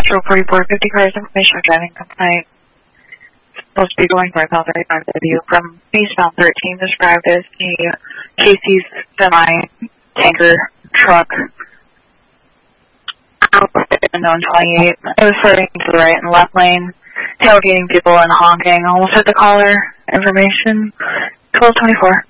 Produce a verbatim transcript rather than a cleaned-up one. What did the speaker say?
Metro forty-four fifty cars, information of driving complaint. Supposed to be going northbound thirty-five W from eastbound thirteen, described as a Casey's semi-tanker truck. Unknown twenty-eight. It was swerving to the right and left lane, tailgating people and honking. Almost hit the caller. Information twelve twenty-four.